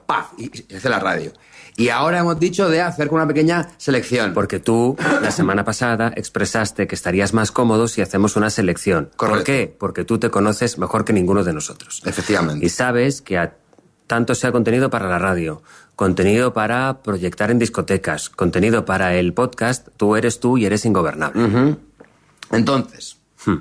¡paf! Y se hace la radio. Y ahora hemos dicho de hacer con una pequeña selección. Porque tú, la semana pasada, expresaste que estarías más cómodo si hacemos una selección. Correcto. ¿Por qué? Porque tú te conoces mejor que ninguno de nosotros. Efectivamente. Y sabes que tanto sea contenido para la radio, contenido para proyectar en discotecas, contenido para el podcast, tú y eres ingobernable. Uh-huh. Entonces,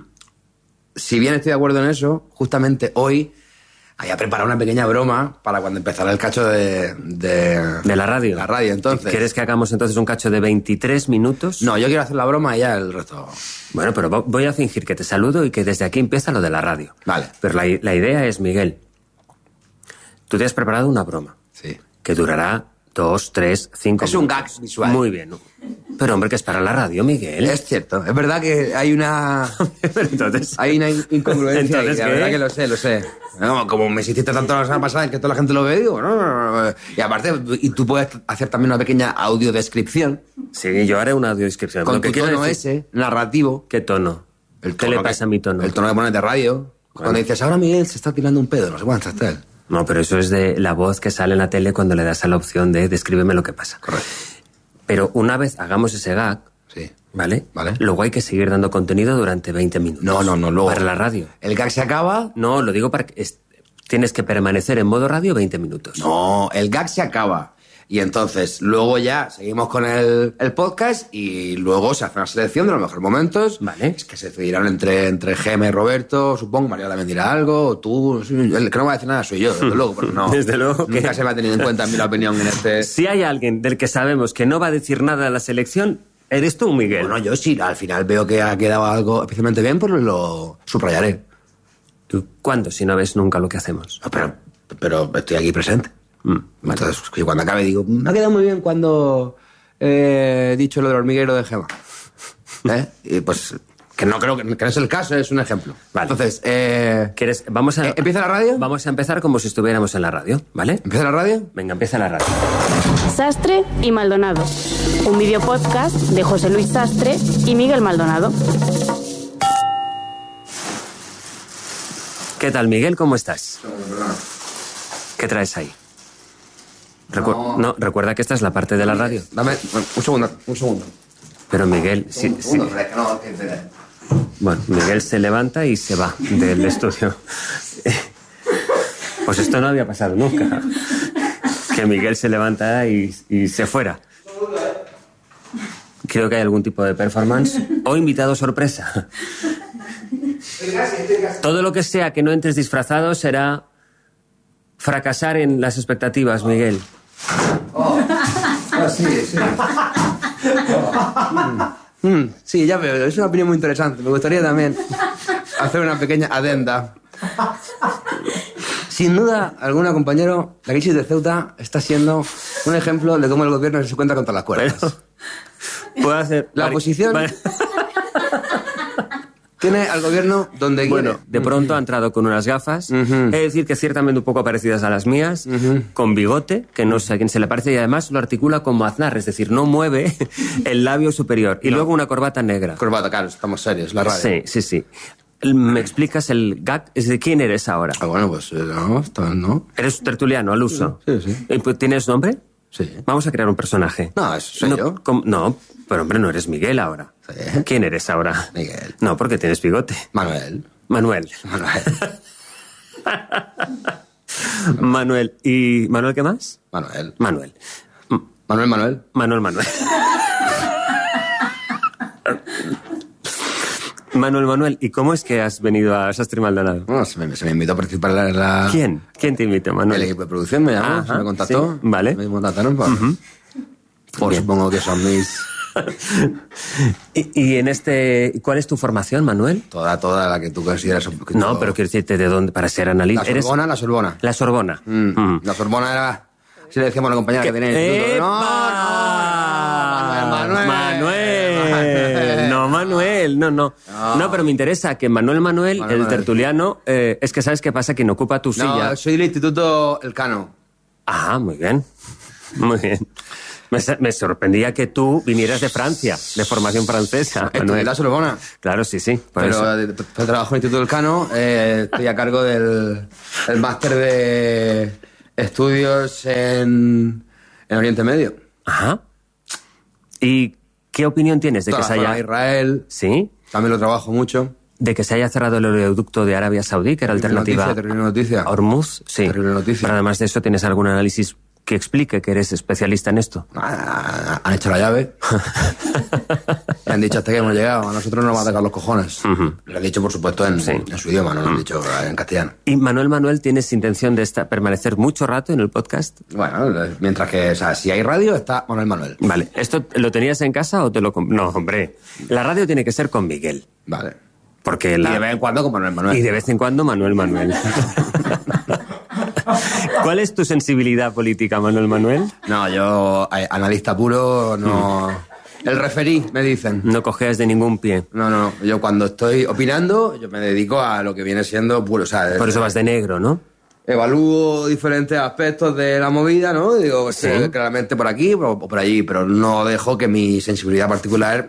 si bien estoy de acuerdo en eso, justamente hoy había preparado una pequeña broma para cuando empezara el cacho de la radio. La radio, entonces. ¿Quieres que hagamos entonces un cacho de 23 minutos? No, yo quiero hacer la broma y ya el resto. Bueno, pero voy a fingir que te saludo y que desde aquí empieza lo de la radio. Vale. Pero la idea es, Miguel, tú te has preparado una broma. Sí. Que durará 2, 3, 5 Es minutos. un gag visual. Muy bien. Pero, hombre, que es para la radio, Miguel. Es cierto. Es verdad que hay una... Entonces... Hay una incongruencia. Entonces, la verdad que lo sé. Como me hiciste tanto la semana pasada en que toda la gente lo ve, digo, no. Y aparte, y tú puedes hacer también una pequeña audiodescripción. Sí, yo haré una audiodescripción. Con tu tono decir... ese, narrativo. ¿Qué tono? ¿Qué le pasa a mi tono? El tono que pones de radio. Bueno. Cuando dices, ahora Miguel se está tirando un pedo, no sé cuánto está él. No, pero eso es de la voz que sale en la tele cuando le das a la opción de descríbeme lo que pasa. Correcto. Pero una vez hagamos ese gag, sí. ¿Vale? Luego hay que seguir dando contenido durante 20 minutos. No, luego. Para la radio. ¿El gag se acaba? No, lo digo para que tienes que permanecer en modo radio 20 minutos. No, el gag se acaba. Y entonces, luego ya seguimos con el podcast y luego se hace una selección de los mejores momentos. Vale. Es que se decidirán entre Gemma y Roberto, supongo. María también dirá algo, o tú. El que no va a decir nada soy yo, desde luego, pero no. Desde luego. Nunca se me ha tenido en cuenta la opinión en este. Si hay alguien del que sabemos que no va a decir nada en la selección, eres tú, Miguel. Bueno, yo sí, al final veo que ha quedado algo especialmente bien, pues lo subrayaré. ¿Tú cuándo? Si no ves nunca lo que hacemos. No, pero estoy aquí presente. Entonces, cuando acabe digo, me ha quedado muy bien cuando he dicho lo del hormiguero de Gemma. Y pues, que no creo que no es el caso, es un ejemplo. Vale. Entonces, ¿Quieres? Vamos a... ¿empieza la radio? Vamos a empezar como si estuviéramos en la radio, ¿vale? ¿Empieza la radio? Venga, empieza la radio. Sastre y Maldonado. Un videopodcast de José Luis Sastre y Miguel Maldonado. ¿Qué tal, Miguel? ¿Cómo estás? ¿Qué traes ahí? No, recuerda que esta es la parte de la radio. Dame un segundo. Pero Miguel... Bueno, Miguel se levanta y se va del estudio. Pues esto no había pasado nunca. Que Miguel se levanta y se fuera. Creo que hay algún tipo de performance o invitado sorpresa. Todo lo que sea que no entres disfrazado será fracasar en las expectativas, Miguel. Sí. Sí, ya veo, es una opinión muy interesante. Me gustaría también hacer una pequeña adenda. Sin duda alguna, compañero, la crisis de Ceuta está siendo un ejemplo de cómo el gobierno se cuenta contra las cuerdas. Puedo hacer... La oposición tiene al gobierno donde quiere. Bueno, de pronto ha entrado con unas gafas, es decir, que ciertamente un poco parecidas a las mías, con bigote, que no sé a quién se le parece, y además lo articula como Aznar, es decir, no mueve el labio superior. Y luego una corbata negra. Corbata, claro, estamos serios, la radio. Sí. ¿Me explicas el gag? ¿Es de quién eres ahora? Bueno, pues no. ¿Eres tertuliano al uso? Sí. ¿Tienes nombre? Sí. Vamos a crear un personaje. No, soy yo. No, pero hombre, no eres Miguel ahora. Sí. ¿Quién eres ahora? Miguel. No, porque tienes bigote. Manuel. Manuel. ¿Y Manuel qué más? Manuel. Manuel. Manuel, ¿y cómo es que has venido a Sastre y Maldonado? Bueno, se me invitó a participar en la... ¿Quién? ¿Quién te invitó, Manuel? El equipo de producción me llamó, se me contactó. Sí, vale. Me contactaron por supongo que son mis... ¿Y en cuál es tu formación, Manuel? Toda la que tú consideras... No, pero quiero decirte de dónde, para ser analista. La Sorbona. La Sorbona. La Sorbona era... Si le decíamos a la compañera que tenía en el instituto. Manuel. No, pero me interesa que Manuel, el tertuliano, es que ¿sabes qué pasa? Quien ocupa tu silla... No, soy del Instituto Elcano. Ah, muy bien. Me sorprendía que tú vinieras de Francia, de formación francesa. Estudié la Sorbona. Claro, sí. Pero trabajo en el Instituto Elcano, estoy a cargo del máster de estudios en Oriente Medio. Ajá. ¿Y qué opinión tienes de Toda que se la zona haya... de Israel, Sí. también lo trabajo mucho. De que se haya cerrado el oleoducto de Arabia Saudí, que era alternativa Terrible noticia. a Hormuz. Sí. Terrible noticia. Pero además de eso, ¿tienes algún análisis que explique que eres especialista en esto? Han hecho la llave. Le han dicho hasta que hemos llegado. A nosotros no nos va a atacar los cojones. Lo han dicho, por supuesto, en su idioma, no lo han dicho en castellano. Y Manuel, ¿tienes intención de permanecer mucho rato en el podcast? Bueno, mientras que, o sea, si hay radio, está Manuel. Vale. ¿Esto lo tenías en casa o te lo... No, hombre. La radio tiene que ser con Miguel. Vale. Porque Y de vez en cuando con Manuel. Y de vez en cuando Manuel. ¿Cuál es tu sensibilidad política, Manuel? No, yo, analista puro, no... El referí, me dicen. No cojeas de ningún pie. No. Yo cuando estoy opinando, yo me dedico a lo que viene siendo puro. O sea, Por eso vas de negro, ¿no? Evalúo diferentes aspectos de la movida, ¿no? Digo, sí, claramente por aquí o por allí, pero no dejo que mi sensibilidad particular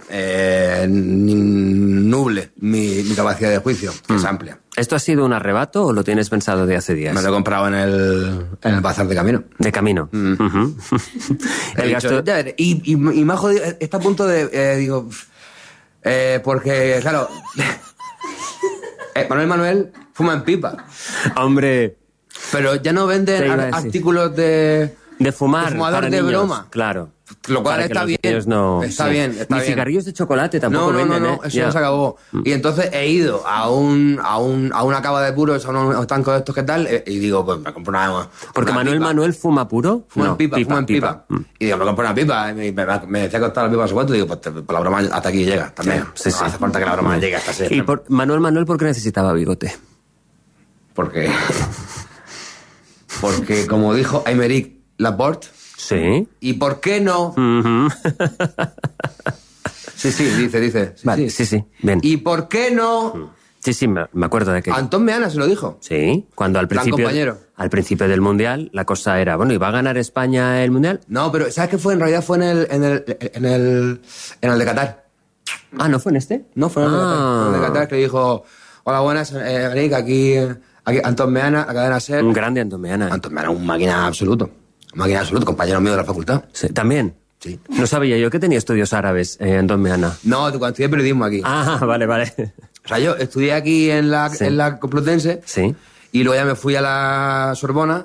nuble mi capacidad de juicio, que es amplia. ¿Esto ha sido un arrebato o lo tienes pensado de hace días? Me lo he comprado en el bazar de camino. De camino. Ujú. El gasto... y me ha jodido, está a punto de, digo, porque, claro, Manuel fuma en pipa. Hombre... Pero ya no venden artículos de fumar fumador para de niños, broma. Claro. Lo cual está bien. Está bien. Ni cigarrillos de chocolate tampoco venden, No, eso ya se acabó. Y entonces he ido a una cava de puros, a un estanco de estos que tal, y digo, pues me compro una... Porque Manuel fuma puro. Fuma en pipa. Y digo, me compro una pipa. Y me decía costar la pipa a su cuento, y digo, pues por la broma hasta aquí llega también. Sí. No hace falta que la broma llegue hasta ese. Y Manuel, ¿por qué necesitaba bigote? Porque como dijo Aymeric Laporte... Sí. ¿Y por qué no? Sí, dice. Vale, sí, bien. ¿Y por qué no? Sí, me acuerdo de que... Antón Meana se lo dijo. Sí, cuando al principio del Mundial la cosa era, bueno, ¿y va a ganar España el Mundial? No, pero ¿sabes qué fue? En realidad fue en el de Qatar. Ah, ¿no fue en este? No, fue en el de Qatar, que dijo, hola, buenas, Eric, aquí Antón Meana, la cadena SER. Un grande Antón Meana. Antón Meana, un máquina absoluto, compañero mío de la facultad. Sí, ¿también? Sí. No sabía yo que tenía estudios árabes, Antón Meana. No, cuando estudié periodismo aquí. Ah, vale. O sea, yo estudié aquí en la Complutense. Sí. Y luego ya me fui a la Sorbona.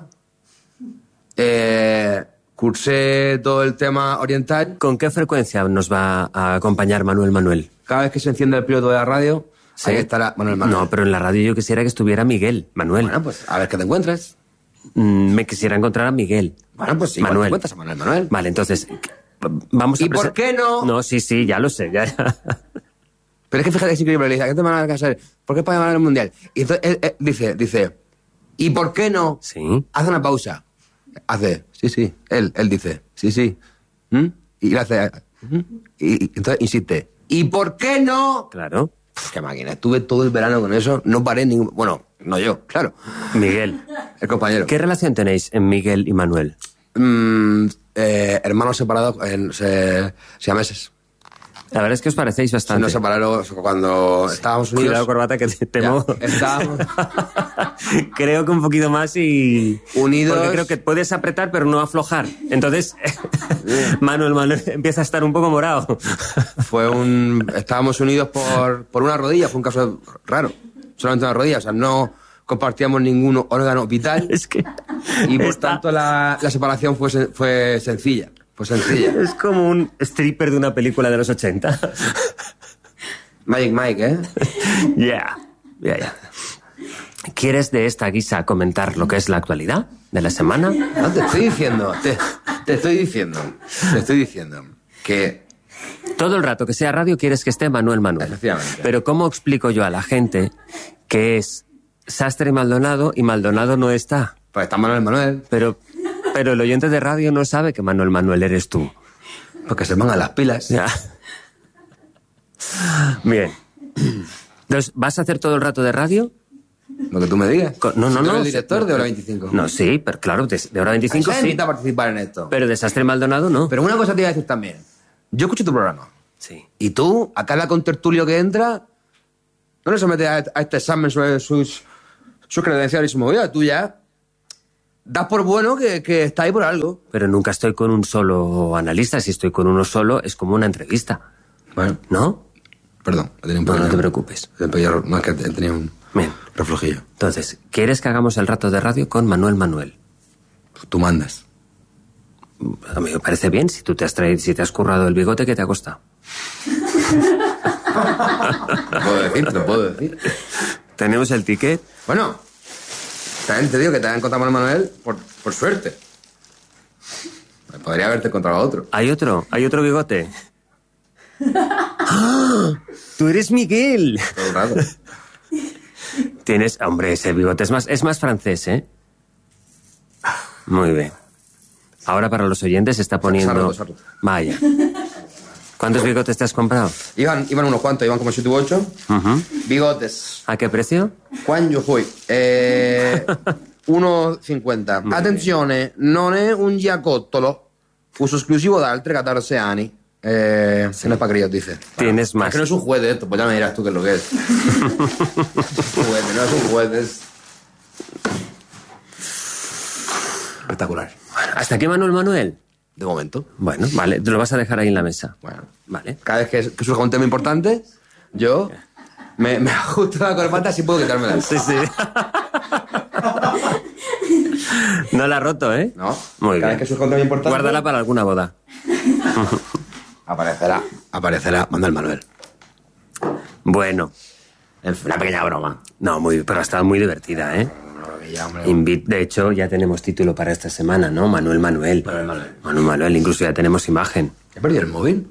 Cursé todo el tema oriental. ¿Con qué frecuencia nos va a acompañar Manuel? Cada vez que se enciende el piloto de la radio, ¿sí? Ahí estará Manuel. No, pero en la radio yo quisiera que estuviera Manuel. Bueno, pues a ver qué te encuentres. Me quisiera encontrar a Miguel. Bueno, pues sí, Manuel. Te encuentras a Manuel. Vale, entonces, vamos a... ¿Y por qué no? No, sí, ya lo sé, ya. Pero es que fíjate, es increíble, le dice, ¿qué te van a hacer? ¿Por qué para ganar el Mundial? Y entonces él dice, ¿y por qué no? Sí. Hace una pausa. Hace, sí. Él dice, sí. Y le hace, y entonces insiste, ¿y por qué no? Claro. Qué máquina, estuve todo el verano con eso, no paré ningún... Bueno, no yo, claro. Miguel. El compañero. ¿Qué relación tenéis en Miguel y Manuel? Hermanos separados, siameses. La verdad es que os parecéis bastante. Nos separaron cuando estábamos unidos. Cuidado, corbata, que te temo. Estábamos... Creo que un poquito más y... Unidos... Porque creo que puedes apretar, pero no aflojar. Entonces, Manuel empieza a estar un poco morado. Estábamos unidos por una rodilla, fue un caso raro. Solamente una rodilla, o sea, no compartíamos ningún órgano vital. Es que... Y por tanto la separación fue sencilla. Es como un stripper de una película de los 80. Magic Mike, ¿eh? Ya. ¿Quieres de esta guisa comentar lo que es la actualidad de la semana? No, te estoy diciendo que... Todo el rato que sea radio quieres que esté Manuel. Efectivamente. Pero ¿cómo explico yo a la gente que es Sastre y Maldonado no está? Pues está Manuel. Pero el oyente de radio no sabe que Manuel eres tú. Porque se pongan las pilas. Ya. Bien. Entonces, ¿vas a hacer todo el rato de radio? Lo que tú me digas. No. ¿Eres el director de Hora 25? No, sí, pero claro, de Hora 25 sí. sí. Invita a participar en esto. Pero de Sastre y Maldonado no. Pero una cosa te iba a decir también. Yo escucho tu programa. Sí. Y tú, a cada contertulio que entra, no le sometes a este examen sobre sus credenciales y su movida. Tú ya das por bueno que está ahí por algo. Pero nunca estoy con un solo analista. Si estoy con uno solo, es como una entrevista. Bueno. ¿No? Perdón, he tenido un No, pequeño... no te preocupes. No, es que he tenido un Bien. reflujillo. Entonces, ¿quieres que hagamos el rato de radio con Manuel? Tú mandas. A mí me parece bien. Si tú te has currado el bigote, ¿qué te ha costado? Lo puedo decir. Tenemos el ticket. Bueno, también te digo que te han encontrado a Manuel por suerte. Podría haberte encontrado a otro. ¿Hay otro bigote? ¡Ah! ¡Tú eres Miguel! Todo el rato. Tienes... Hombre, ese bigote es más francés, ¿eh? Muy bien. Ahora para los oyentes se está poniendo... Se ha roto. Vaya. ¿Cuántos bigotes te has comprado? Iban unos cuantos, iban como 7 u 8. Bigotes. ¿A qué precio? Quando io fui? 1,50. Attenzione, non è un giacottolo. Uso esclusivo da altri 14 anni. No es para críos, dice. Tienes más. Es que no es un juez de esto, pues ya me dirás tú qué es lo que es. No es un juez, es... Espectacular. ¿Hasta aquí Manuel? De momento. Bueno, vale. Te lo vas a dejar ahí en la mesa. Bueno. Vale. Cada vez que surja un tema importante, yo me ajusto la corbata si puedo quitármela. Sí. No la ha roto, ¿eh? No. Muy Cada bien. vez que surja un tema importante... Guárdala para alguna boda. Aparecerá Manuel. Bueno. Una pequeña broma. No, pero ha estado muy divertida, ¿eh? De hecho, ya tenemos título para esta semana, ¿no? Manuel. Manuel, incluso ya tenemos imagen. ¿He perdido el móvil?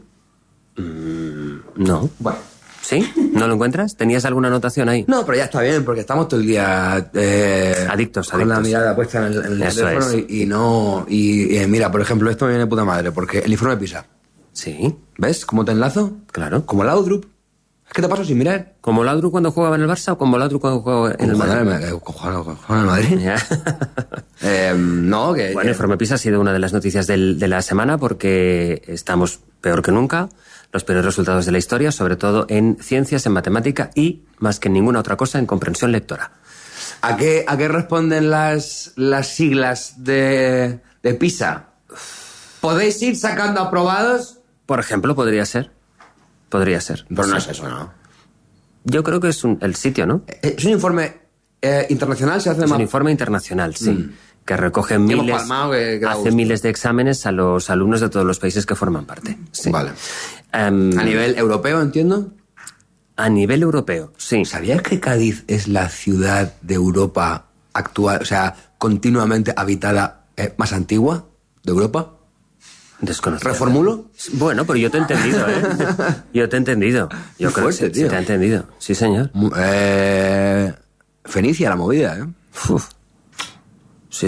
No. Bueno. ¿Sí? ¿No lo encuentras? ¿Tenías alguna anotación ahí? No, pero ya está bien, porque estamos todo el día... Adictos. Con la mirada puesta en el Eso teléfono es. y no... Mira, por ejemplo, esto me viene de puta madre, porque el informe de PISA. Sí. ¿Ves cómo te enlazo? Claro. Como Laudrup. Es que te paso sin mirar. ¿Como Laudrup cuando jugaba en el Barça o como Laudrup cuando jugaba en el Madrid? ¿Con el Madrid? Ya. No, que... Bueno, Informe PISA ha sido una de las noticias de la semana porque estamos peor que nunca, los peores resultados de la historia, sobre todo en ciencias, en matemática y, más que en ninguna otra cosa, en comprensión lectora. ¿A qué responden las siglas de PISA? ¿Podéis ir sacando aprobados? Por ejemplo, podría ser. Pero no es eso, ¿no? Yo creo que es el sitio, ¿no? Es un informe internacional, se hace Es un informe internacional, sí. Que recoge hace miles de exámenes a los alumnos de todos los países que forman parte. Sí. Vale. ¿A nivel europeo, entiendo? A nivel europeo, sí. ¿Sabías que Cádiz es la ciudad de Europa actual, o sea, continuamente habitada más antigua de Europa? Desconocido. ¿Reformulo? Bueno, pero yo te he entendido, ¿eh? Yo te he entendido. Yo creo que sí te he entendido. Sí, señor. Fenicia, la movida, ¿eh? Uf. Sí.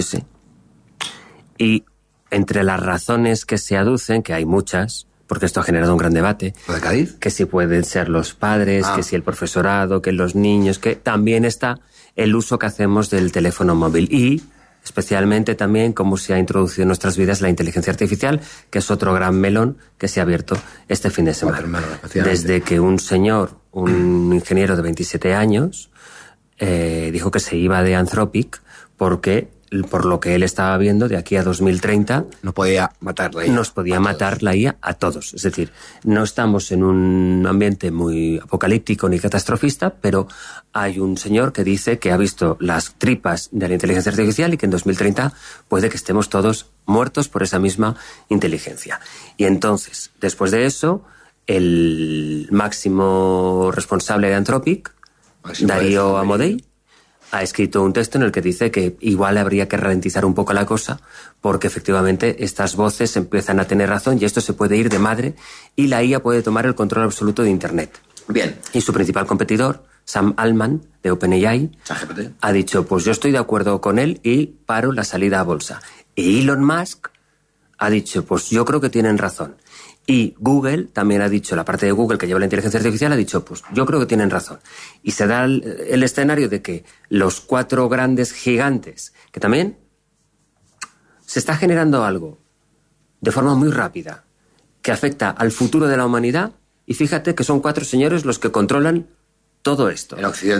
Y entre las razones que se aducen, que hay muchas, porque esto ha generado un gran debate. ¿Lo de Cádiz? Que si pueden ser los padres, que si el profesorado, que los niños, que también está el uso que hacemos del teléfono móvil. Y especialmente también cómo se ha introducido en nuestras vidas la inteligencia artificial, que es otro gran melón que se ha abierto este fin de semana. Desde que un señor, un ingeniero de 27 años, dijo que se iba de Anthropic porque, por lo que él estaba viendo, de aquí a 2030... Nos podía matar la IA. Nos podía matar la IA a todos. Es decir, no estamos en un ambiente muy apocalíptico ni catastrofista, pero hay un señor que dice que ha visto las tripas de la inteligencia artificial y que en 2030 puede que estemos todos muertos por esa misma inteligencia. Y entonces, después de eso, el máximo responsable de Anthropic, Darío Amodei, ha escrito un texto en el que dice que igual habría que ralentizar un poco la cosa porque efectivamente estas voces empiezan a tener razón y esto se puede ir de madre y la IA puede tomar el control absoluto de Internet. Bien. Y su principal competidor, Sam Altman, de OpenAI, ha dicho, pues yo estoy de acuerdo con él y paro la salida a bolsa. Y Elon Musk ha dicho, pues yo creo que tienen razón. Y Google también ha dicho, la parte de Google que lleva la inteligencia artificial ha dicho, pues yo creo que tienen razón. Y se da el escenario de que los 4 grandes gigantes, que también se está generando algo de forma muy rápida, que afecta al futuro de la humanidad, y fíjate que son 4 señores los que controlan todo esto. El Occidente.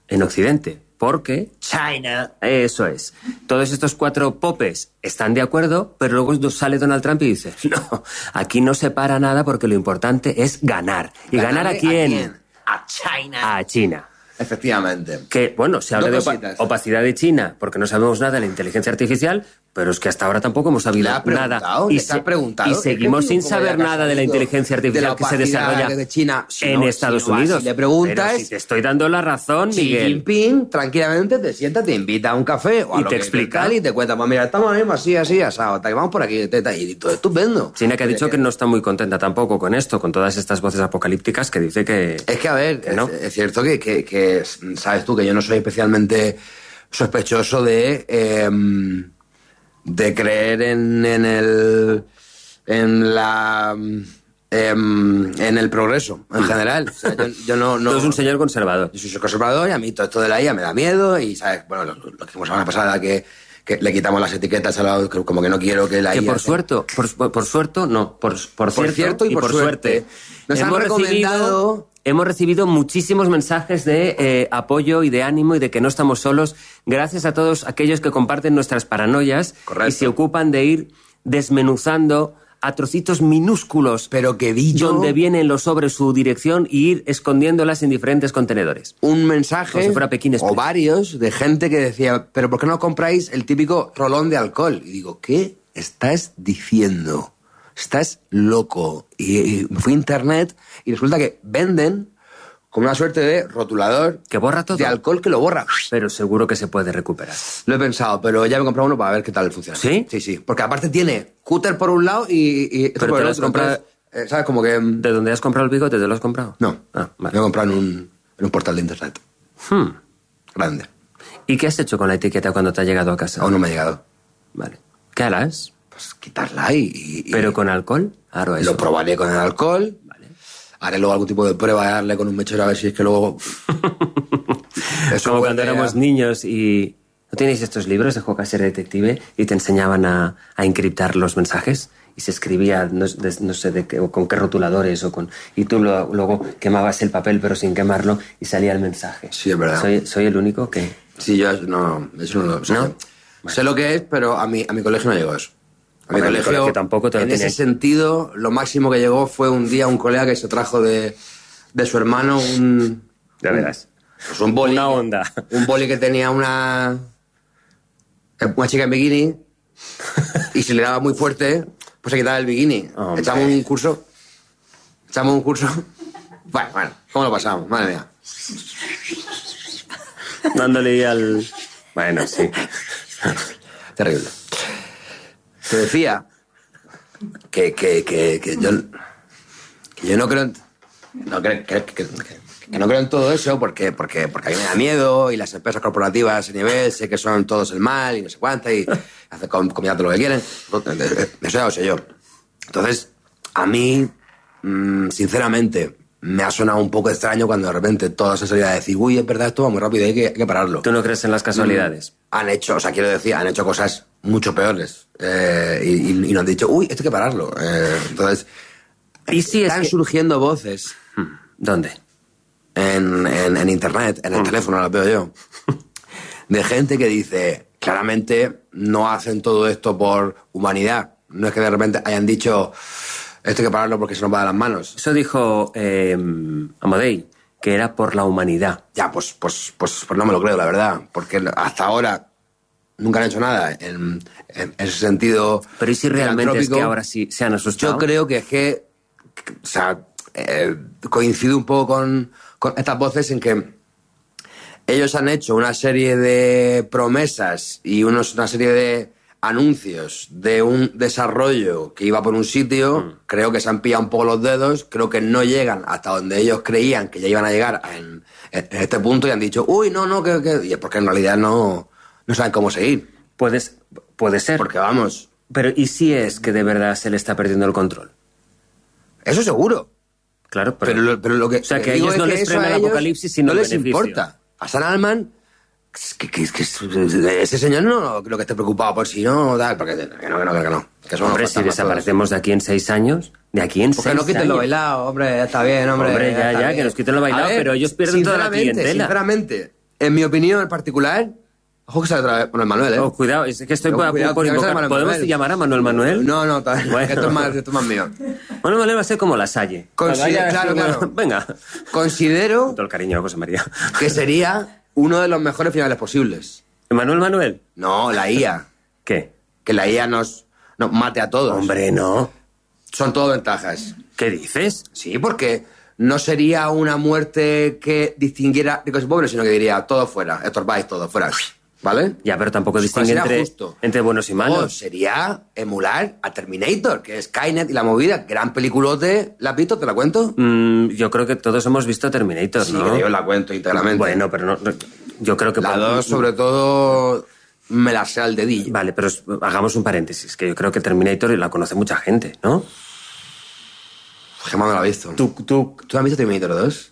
en Occidente. Porque China. Eso es. Todos estos 4 popes están de acuerdo, pero luego sale Donald Trump y dice, no, aquí no se para nada porque lo importante es ganar. ¿Y ganar a quién? A China. A China. Efectivamente. Que, bueno, se habla de opacidad de China porque no sabemos nada de la inteligencia artificial, pero es que hasta ahora tampoco hemos sabido nada. Y seguimos sin saber nada de la inteligencia artificial que se desarrolla de China, en Estados Unidos. Si le preguntas, pero si te estoy dando la razón, Xi Miguel. Jinping tranquilamente te sienta, te invita a un café o a y lo te que explica tal, y te cuenta, pues mira, estamos ahora mismo así, asado, vamos por aquí, y todo estupendo. China que ha dicho que no está muy contenta tampoco con esto, con todas estas voces apocalípticas que dice que... Es que, a ver, ¿no? Es cierto que sabes tú que yo no soy especialmente sospechoso de creer en el progreso en general. O sea, yo no. Tú eres un señor conservador. Yo soy conservador y a mí todo esto de la IA me da miedo y, ¿sabes? Bueno, lo que hicimos la semana pasada que le quitamos las etiquetas a la, como que no quiero que la IA... Que por cierto, nos han recomendado... Hemos recibido muchísimos mensajes de apoyo y de ánimo y de que no estamos solos, gracias a todos aquellos que comparten nuestras paranoias. Correcto. Y se ocupan de ir desmenuzando a trocitos minúsculos, pero que vi yo, donde vienen los sobres su dirección, y ir escondiéndolas en diferentes contenedores. Un mensaje, como si fuera Pekín Express, o varios, de gente que decía, pero ¿por qué no compráis el típico rolón de alcohol? Y digo, ¿qué estás diciendo? Estás loco. Y fui a internet y resulta que venden como una suerte de rotulador que borra todo, de alcohol que lo borra. Pero seguro que se puede recuperar. Lo he pensado, pero ya me he comprado uno para ver qué tal funciona. ¿Sí? Sí, sí. Porque aparte tiene cúter por un lado y pero por te el lo has otro. comprado... Entonces, ¿sabes? Como que... ¿De dónde has comprado el bigote? ¿Te lo has comprado? No. Ah, vale. Lo he comprado en un portal de internet. Grande. ¿Y qué has hecho con la etiqueta cuando te ha llegado a casa? Aún no me ha llegado. Vale. ¿Qué harás? Pues quitarla y ¿Pero con alcohol? Lo probaré con el alcohol. Vale. Haré luego algún tipo de prueba de darle con un mechero a ver si es que luego... Eso como cuando éramos niños y... ¿No tenéis estos libros de Juego Ser Detective y te enseñaban a encriptar los mensajes? Y se escribía, no sé de qué, o con qué rotuladores, y tú luego quemabas el papel pero sin quemarlo y salía el mensaje. Sí, es verdad. ¿Soy el único que...? Sí, yo no, eso no lo sé. ¿No? Sé lo que es, pero a mi colegio no llegó eso. A mi colegio tampoco te lo en ese sentido, lo máximo que llegó fue un día un colega que se trajo de su hermano un... ¿De veras? Pues un boli. Una onda. Un boli que tenía una chica en bikini y si le daba muy fuerte, pues se quitaba el bikini. Echamos un curso. Bueno, ¿cómo lo pasamos? Madre mía. Dándole al... Bueno, sí. Terrible. Te decía que yo no creo que no creo en todo eso porque a mí me da miedo y las empresas corporativas a ese nivel sé que son todos el mal y no sé cuánto y hacen comida todo lo que quieren. Eso ya lo sé yo. Entonces, a mí, sinceramente, me ha sonado un poco extraño cuando de repente toda esa salida de decir, uy, es verdad, esto va muy rápido y hay que pararlo. ¿Tú no crees en las casualidades? Han hecho cosas mucho peores y nos han dicho, uy, esto hay que pararlo. Entonces, ¿y si están surgiendo voces? ¿Dónde? En internet, en el teléfono, lo veo yo. De gente que dice, claramente no hacen todo esto por humanidad. No es que de repente hayan dicho, esto hay que pararlo porque se nos va de las manos. Eso dijo Amodei, que era por la humanidad. Ya, pues no me lo creo, la verdad. Porque hasta ahora nunca han hecho nada en ese sentido. Pero ¿y si realmente es que ahora sí se han asustado? Yo creo que o sea, coincido un poco con estas voces en que ellos han hecho una serie de promesas y una serie de anuncios de un desarrollo que iba por un sitio. Creo que se han pillado un poco los dedos, creo que no llegan hasta donde ellos creían que ya iban a llegar en este punto y han dicho, uy, no, que... Y es porque en realidad no saben cómo seguir. Puede ser. Porque vamos... Pero ¿y si es que de verdad se le está perdiendo el control? Eso seguro. Claro, pero lo que... O sea, que a ellos no les frena el apocalipsis, sino no el les beneficio. importa. A Sam Altman... Que ese señor no creo que esté preocupado por si no, tal, porque que no. Que hombre, si desaparecemos de aquí en 6 años, porque no quiten lo bailado, hombre, está bien, hombre. Hombre, ya, que nos quiten lo bailado, pero ellos pierden toda la clientela. Sinceramente, En mi opinión en particular... Ojo que sale otra vez Manuel Manuel, ¿eh? Oh, cuidado, es que estoy por invocar. ¿Podemos llamar a Manuel Manuel? No, Bueno. esto es más mío. Manuel Manuel va a ser como La Salle. Claro. Venga. Considero Con todo el cariño, José María. que sería uno de los mejores finales posibles. ¿Manuel Manuel? No, la IA. ¿Qué? Que la IA nos mate a todos. Hombre, no. Son todo ventajas. ¿Qué dices? Sí, porque no sería una muerte que distinguiera ricos y pobres, sino que diría todo fuera, estorbáis todo fuera. ¿Vale? Ya, pero tampoco distingue entre buenos y malos. Sería emular a Terminator, que es Skynet y la movida. Gran peliculote. ¿La has visto? ¿Te la cuento? Yo creo que todos hemos visto Terminator, sí, ¿no? Sí, que yo la cuento íntegramente. Bueno, pero no, yo creo que... La 2, sobre todo, me la sé al dedillo. Vale, pero hagamos un paréntesis, que yo creo que Terminator la conoce mucha gente, ¿no? Gemma no la ha visto. ¿Tú has visto Terminator 2?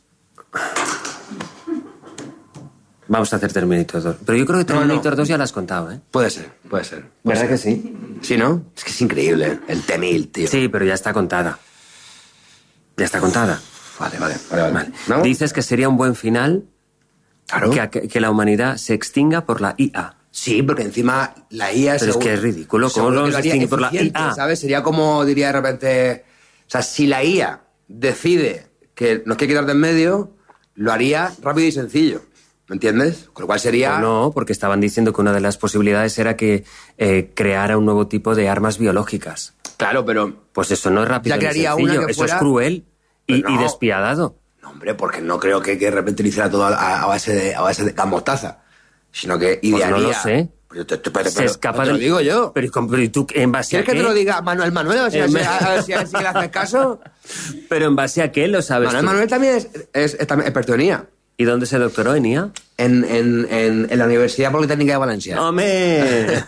Vamos a hacer Terminator 2. Pero yo creo que Terminator 2 ya la has contado, ¿eh? Puede ser. ¿Verdad que sí? Sí, ¿no? Es que es increíble, el T-1000, tío. Sí, pero ya está contada. Vale. ¿No? Dices que sería un buen final Claro. que la humanidad se extinga por la IA. Sí, porque encima la IA... Pero es que es ridículo. ¿Cómo lo vamos a extinguir por la IA? ¿Sabes? Sería como, diría de repente... O sea, si la IA decide que nos quiere quitar de en medio, lo haría rápido y sencillo. ¿Me entiendes? Con lo cual sería... No, porque estaban diciendo que una de las posibilidades era que creara un nuevo tipo de armas biológicas. Claro, pero... Pues eso no es rápido Ya ni crearía sencillo. una que Eso fuera... es cruel y no. despiadado. No, hombre, porque no creo que de repente lo hiciera todo a base de gas mostaza. Sino que idearía... Pues no lo sé. Pero, Se escapa te lo digo yo. Pero ¿y tú en base a qué? ¿Quieres que te lo diga Manuel? A ver si le haces caso. Pero en base a qué lo sabes tú? Manuel también es experto en IA. ¿Y dónde se doctoró en IA? En la Universidad Politécnica de Valencia. ¡Hombre!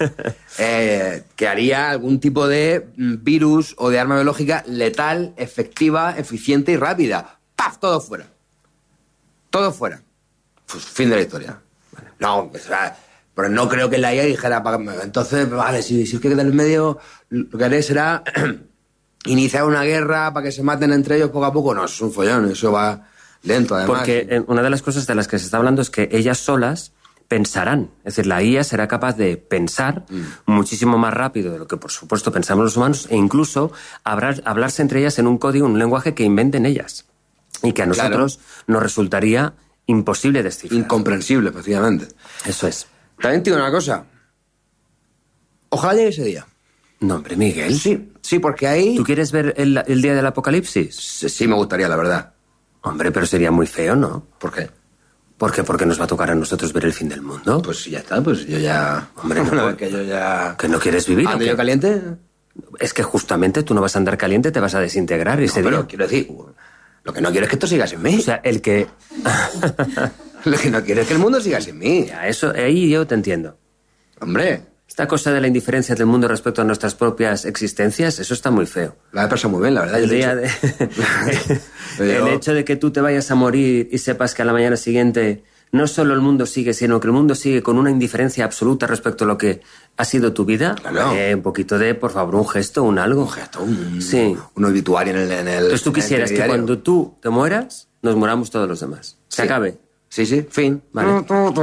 Que haría algún tipo de virus o de arma biológica letal, efectiva, eficiente y rápida. ¡Paf! Todo fuera. Todo fuera. Pues fin de la historia. Vale. No, o sea, pero no creo que la IA dijera... Entonces, vale, si os quiere quedar en medio, lo que haré será iniciar una guerra para que se maten entre ellos poco a poco. No, es un follón, eso va... lento, además. Porque una de las cosas de las que se está hablando es que ellas solas pensarán. Es decir, la IA será capaz de pensar muchísimo más rápido de lo que, por supuesto, pensamos los humanos e incluso hablarse entre ellas en un código, un lenguaje que inventen ellas. Y que a nosotros nos resultaría imposible descifrar. Incomprensible, efectivamente. Eso es. También te digo una cosa. Ojalá llegue ese día. No, hombre, Miguel. Sí, porque ahí... ¿Tú quieres ver el día del apocalipsis? Sí, me gustaría, la verdad. Hombre, pero sería muy feo, ¿no? ¿Por qué? ¿Por qué? Porque nos va a tocar a nosotros ver el fin del mundo. Pues ya está, pues yo ya... Hombre, no, que yo ya... ¿Que no quieres vivir? ¿Ando yo caliente? Es que justamente tú no vas a andar caliente, te vas a desintegrar ese día. Pero quiero decir, lo que no quiero es que esto siga sin mí. O sea, el que... Lo que no quiero es que el mundo siga sin mí. Ya, eso, ahí yo te entiendo. Hombre... Esta cosa de la indiferencia del mundo respecto a nuestras propias existencias, eso está muy feo. La he pasado muy bien, la verdad. El hecho de que tú te vayas a morir y sepas que a la mañana siguiente no solo el mundo sigue, sino que el mundo sigue con una indiferencia absoluta respecto a lo que ha sido tu vida. Claro. Un poquito de, por favor, un gesto, un algo. Un gesto, un obituario en el Entonces tú quisieras que cuando tú te mueras, nos moramos todos los demás. Se acabe. Sí, fin. Vale.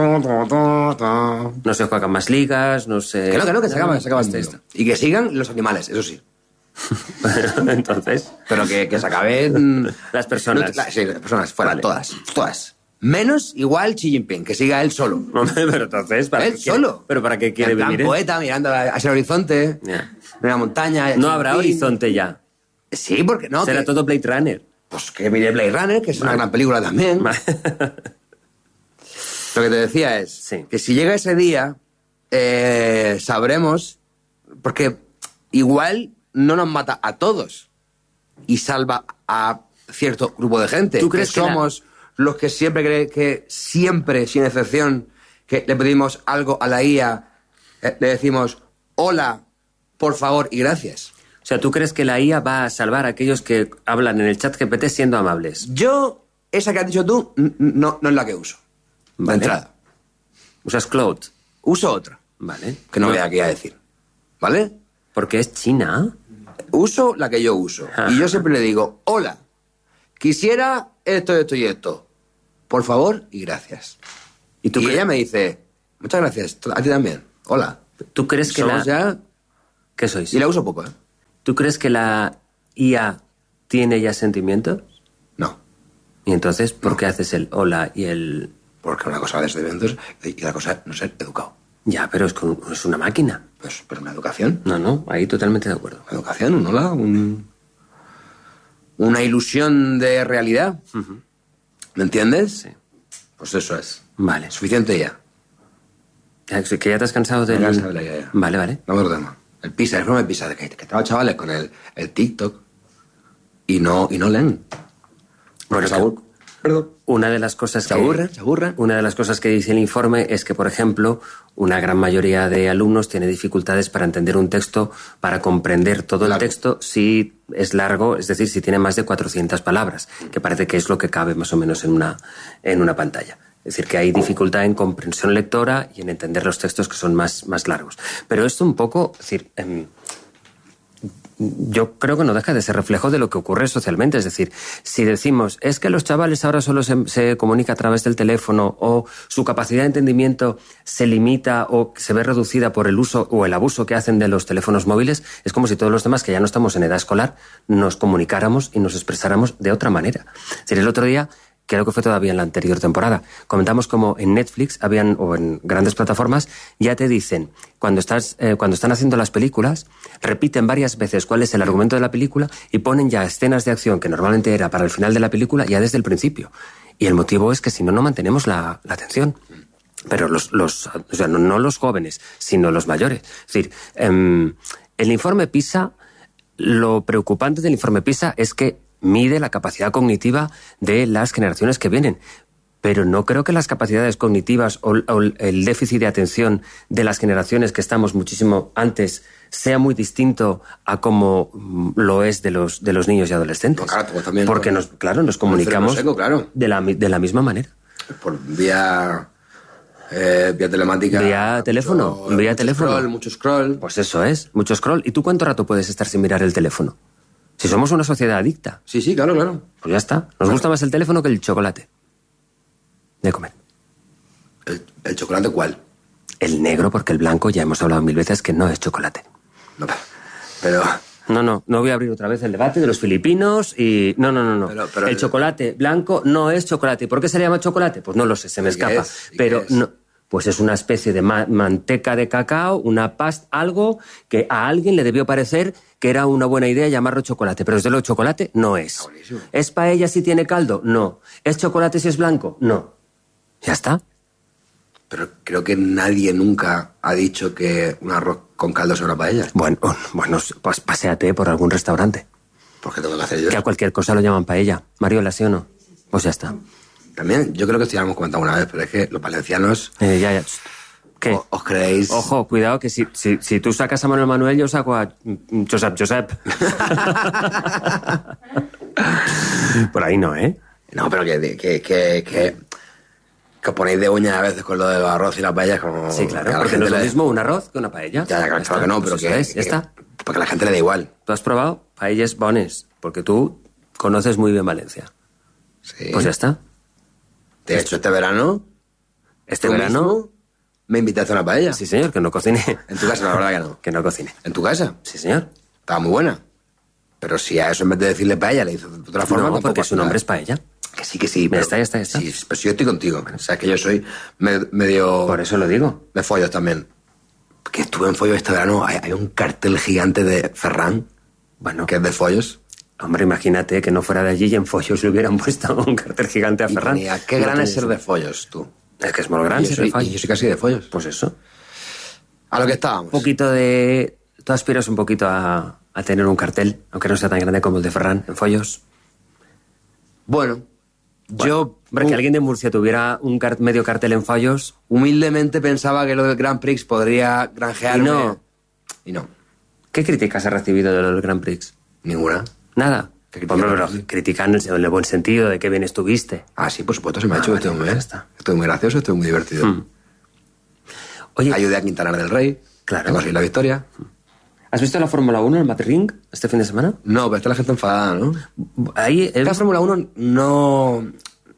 No se juegan más ligas, no se... Que se acaba esto. Y que sigan los animales, eso sí. Entonces... Pero que se acaben... Las personas. Sí, las personas, fuera, vale. Todas. Menos igual Xi Jinping, que siga él solo. Pero entonces... Él solo. ¿Pero para qué quiere vivir él? Poeta, mirando hacia el horizonte, en la montaña... No habrá horizonte ya. Sí, porque no... Será todo Blade Runner. Pues que mire Blade Runner, que es una gran película también. Lo que te decía es que si llega ese día, sabremos, porque igual no nos mata a todos y salva a cierto grupo de gente. ¿Tú crees que somos los que siempre, sin excepción, que le pedimos algo a la IA, le decimos hola, por favor y gracias? O sea, ¿tú crees que la IA va a salvar a aquellos que hablan en el chat GPT siendo amables? Yo, esa que has dicho tú, no es la que uso. Vale. De entrada. ¿Usas Cloud? Uso otra. Vale. Que no voy aquí a decir. ¿Vale? Porque es China. Uso la que yo uso. Y yo siempre le digo, hola, quisiera esto y esto. Por favor y gracias. Y ella me dice, muchas gracias, a ti también. Hola. ¿Tú crees que ¿Somos ya? ¿Qué sois? Y la uso poco, ¿eh? ¿Tú crees que la IA tiene ya sentimientos? No. Y entonces, ¿por qué haces el hola y el...? Porque una cosa es de eventos y la cosa es no ser educado. Ya, pero es una máquina. Pues, pero una educación. No, ahí totalmente de acuerdo. Una educación, un hola, una ilusión de realidad. Uh-huh. ¿Me entiendes? Sí. Pues eso es. Vale. Suficiente ya. ¿Que ya te has cansado del...? Me he cansado de la idea. Vale. Vamos a otro tema. El PISA, el problema del PISA, que estaba chavales con el TikTok y no leen. Porque se aburren. Perdón. Una de las cosas Se aburren. Una de las cosas que dice el informe es que, por ejemplo, una gran mayoría de alumnos tiene dificultades para entender un texto, para comprender todo el texto si es largo, es decir, si tiene más de 400 palabras, que parece que es lo que cabe más o menos en una pantalla. Es decir, que hay dificultad en comprensión lectora y en entender los textos que son más largos. Pero esto un poco, es decir, yo creo que no deja de ser reflejo de lo que ocurre socialmente. Es decir, si decimos, es que los chavales ahora solo se comunican a través del teléfono o su capacidad de entendimiento se limita o se ve reducida por el uso o el abuso que hacen de los teléfonos móviles, es como si todos los demás que ya no estamos en edad escolar nos comunicáramos y nos expresáramos de otra manera. Es decir, el otro día, creo que fue todavía en la anterior temporada, comentamos como en Netflix o en grandes plataformas ya te dicen, cuando están haciendo las películas, repiten varias veces cuál es el argumento de la película y ponen ya escenas de acción que normalmente era para el final de la película ya desde el principio. Y el motivo es que si no, no mantenemos la atención. Pero o sea, no los jóvenes, sino los mayores. Es decir, el informe PISA, lo preocupante del informe PISA es que mide la capacidad cognitiva de las generaciones que vienen. Pero no creo que las capacidades cognitivas o el déficit de atención de las generaciones que estamos muchísimo antes sea muy distinto a como lo es de los niños y adolescentes. No, claro, pues también, porque nos comunicamos seco, claro. de la misma manera. Por vía telemática. Vía teléfono. Mucho scroll. Pues eso es, mucho scroll. ¿Y tú cuánto rato puedes estar sin mirar el teléfono? Si somos una sociedad adicta. Sí, claro. Pues ya está. Nos gusta más el teléfono que el chocolate. De comer. ¿El chocolate cuál? El negro, porque el blanco, ya hemos hablado 1000 veces que no es chocolate. No, pero... No voy a abrir otra vez el debate de los filipinos y... No. Pero el chocolate blanco no es chocolate. ¿Por qué se le llama chocolate? Pues no lo sé, se me escapa. Pero no... Pues es una especie de manteca de cacao, una pasta, algo que a alguien le debió parecer que era una buena idea llamarlo chocolate. Pero desde luego chocolate no es. Buenísimo. ¿Es paella si tiene caldo? No. ¿Es chocolate si es blanco? No. Ya está. Pero creo que nadie nunca ha dicho que un arroz con caldo sea una paella. Bueno, pues paséate por algún restaurante. ¿Por qué tengo que hacer yo? Que a cualquier cosa lo llaman paella. Mariola, ¿sí o no? Pues ya está. También, yo creo que esto ya lo hemos comentado una vez, pero es que los valencianos... Ya. ¿Qué? ¿Os creéis? Ojo, cuidado, que si tú sacas a Manuel, yo saco a Josep. Por ahí no, ¿eh? No, pero que os ponéis de uña a veces con lo del arroz y la paella. Como sí, claro, porque no es lo mismo un arroz que una paella. Ya, claro que no, pero ya está. Porque a la gente le da igual. ¿Tú has probado paelles bones? Porque tú conoces muy bien Valencia. Sí. Pues ya está. De hecho, este verano me invitaste a una paella. Sí, señor, que no cociné. En tu casa, la verdad que no. Que no cociné. ¿En tu casa? Sí, señor. Estaba muy buena. Pero si a eso en vez de decirle paella le hizo de otra forma... No, porque su nombre es paella. Que sí. Pero, ya está. Sí, pero si yo estoy contigo. O sea, que yo soy medio... Por eso lo digo. De follos también. Que estuve en follos este verano. Hay un cartel gigante de Ferran. Bueno. Que es de follos. Hombre, imagínate que no fuera de allí y en follos le hubieran puesto un cartel gigante a Ferran. ¿Qué gran es ser de follos, tú? Es que es muy grande ser de follos. Y yo soy casi de follos. Pues eso. A lo que estábamos. Un poquito de... Tú aspiras un poquito a tener un cartel, aunque no sea tan grande como el de Ferran, en follos. Bueno, yo... Hombre, que alguien de Murcia tuviera un medio cartel en follos... Humildemente pensaba que lo del Grand Prix podría granjearme... Y no. ¿Qué críticas ha recibido de lo del Grand Prix? Ninguna. Nada. Hombre, pero critican en el buen sentido de que bien estuviste. Ah, sí, por supuesto, se me ha hecho que estoy muy bien. Estoy muy gracioso, estoy muy divertido. Oye, ayudé a Quintanar del Rey. Claro. Que conseguí la victoria. ¿Has visto la Fórmula 1 en el Madrid este fin de semana? No, pero está la gente enfadada, ¿no? Ahí la Fórmula 1 no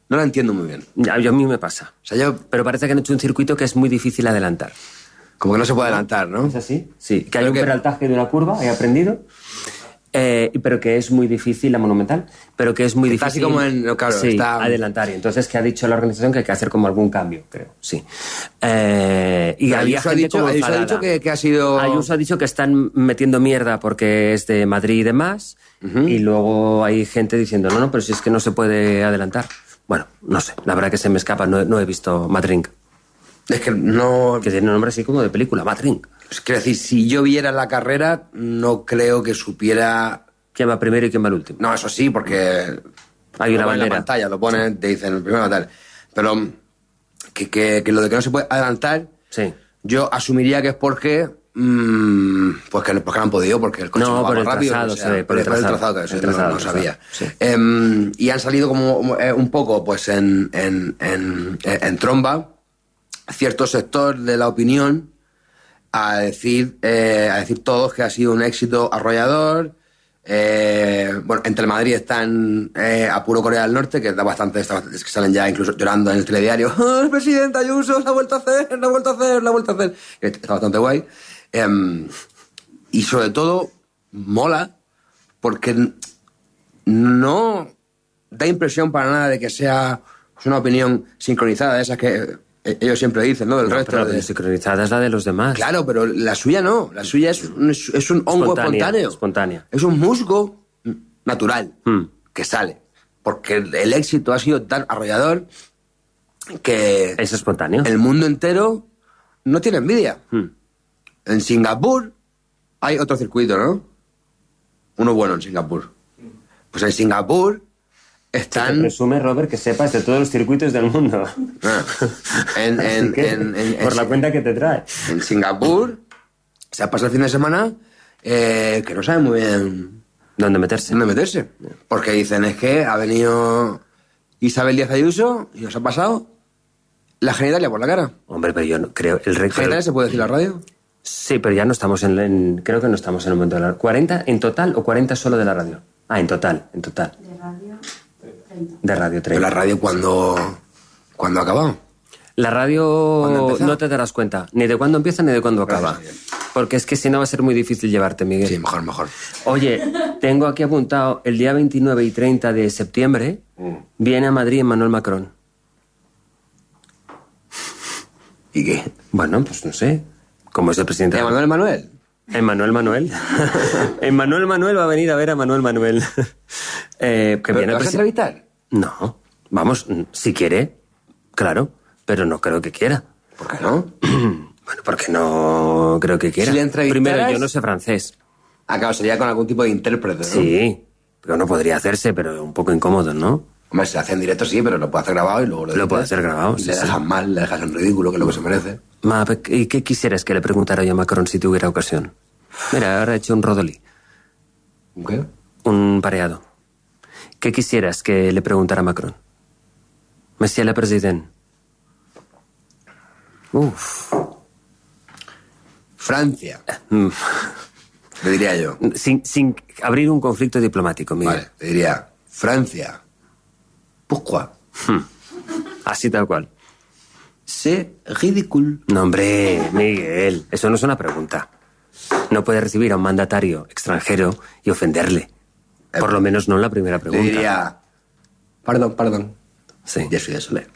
no la entiendo muy bien. Ya, a mí me pasa. O sea, yo... Pero parece que han hecho un circuito que es muy difícil adelantar. Como que no se puede adelantar, ¿no? ¿Es así? Sí, que hay Creo un que- peraltaje de una curva, he aprendido, pero que es muy difícil, la monumental, pero que es muy Está difícil... así como en... Claro, sí, está... adelantar. Y entonces, que ha dicho la organización que hay que hacer como algún cambio, creo, sí. Y había Ayuso ha gente dicho, como Ayuso ha enfadada. dicho que ha sido... Ayuso ha dicho que están metiendo mierda porque es de Madrid y demás, y luego hay gente diciendo, no, pero si es que no se puede adelantar. Bueno, no sé, la verdad que se me escapa, no he visto Madrid, Es que no... que tiene un nombre así como de película, Madrid. Es quiero decir, si yo viera la carrera, no creo que supiera... ¿Quién va primero y quién va el último? No, eso sí, porque... Hay una lo ponen en la bandera. pantalla, lo ponen, te dicen, primero tal. Pero que lo de que no se puede adelantar, Sí. yo asumiría que es porque... porque no han podido, porque el coche No, va por más el rápido. trazado, o sea, se ve, por el trazado. que eso El trazado, no sabía. sí. Y han salido como un poco pues en tromba cierto sector de la opinión a decir todos que ha sido un éxito arrollador. Bueno, entre el Madrid están a puro Corea del Norte, que da bastante, es que salen ya incluso llorando en el telediario. ¡Oh, el presidente Ayuso la ha vuelto a hacer, la ha vuelto a hacer, la ha vuelto a hacer! Está bastante guay. Y sobre todo, mola, porque no da impresión para nada de que sea una opinión sincronizada, de esas que ellos siempre dicen, ¿no? Del resto Pero de... sincronizada es la de los demás. Claro, pero la suya no. La suya es un hongo espontáneo. Espontánea. Es un musgo natural Mm. que sale. Porque el éxito ha sido tan arrollador que Es espontáneo. el mundo entero no tiene envidia. Mm. En Singapur hay otro circuito, ¿no? Uno bueno en Singapur. Pues en Singapur Te están... presume, Robert, que sepas de todos los circuitos del mundo. Ah, Así que, por la cuenta que te trae. En Singapur se ha pasado el fin de semana que no saben muy bien ¿Dónde meterse? dónde meterse. Porque dicen, es que ha venido Isabel Díaz Ayuso y nos ha pasado la genitalia por la cara. Hombre, pero yo no creo... El rector... ¿Genitalia se puede decir en la radio? Sí, pero ya no estamos creo que no estamos en el momento de la... ¿40 en total o 40 solo de la radio? Ah, en total. De radio 30. Pero la radio cuando ha acabado. La ¿Cuándo radio empieza? no te darás cuenta ni de cuándo empieza ni de cuándo acaba. Gracias, Porque es que si no va a ser muy difícil llevarte, Miguel. Sí, mejor. Oye, tengo aquí apuntado el día 29 y 30 de septiembre viene a Madrid Emmanuel Macron. ¿Y qué? Bueno, pues no sé. ¿Cómo es el presidente? Manuel? Emmanuel Manuel. Emmanuel Manuel va a venir a ver a Manuel Manuel. Que ¿Pero viene ¿lo vas a entrevistar? No. Vamos, si quiere, claro. Pero no creo que quiera. ¿Por qué no? Bueno, porque no creo que quiera. Si le entrevistaras- Primero, yo no sé francés. Acá sería con algún tipo de intérprete, ¿no? Sí, pero no podría hacerse, pero un poco incómodo, ¿no? Hombre, si se hace en directo sí, pero lo puede hacer grabado y luego lo Lo puede editas. hacer grabado, Y sí, le sí. dejas mal, le dejas en ridículo, que es lo que se merece. ¿Y qué quisieras que le preguntara yo a Macron si tuviera ocasión? Mira, ahora he hecho un rodolí, ¿Qué? un pareado. ¿Qué quisieras que le preguntara a Macron? Monsieur le Président. Uf. Francia, Mm. le diría yo. Sin abrir un conflicto diplomático, Miguel. Vale, le diría, Francia. Pourquoi? Así tal cual. C'est ridicule. No, hombre, Miguel, eso no es una pregunta. No puedes recibir a un mandatario extranjero y ofenderle. Por lo menos no en la primera Le pregunta. diría, perdón. Sí. Je suis désolé.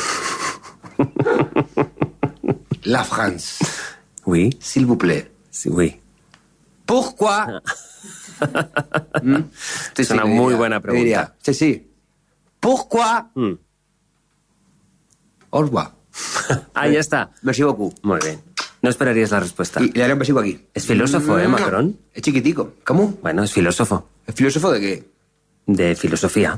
La France, Oui, s'il vous plaît. sí, oui. Pourquoi? Es una muy buena pregunta. Le diría, sí. Pourquoi? Mm. Au revoir. Ah, ya está. Merci beaucoup. Muy bien. No esperarías la respuesta. Y le haré un besico aquí. Es filósofo, ¿eh, Macron? Es chiquitico. ¿Cómo? Bueno, es filósofo. ¿Es filósofo de qué? De filosofía.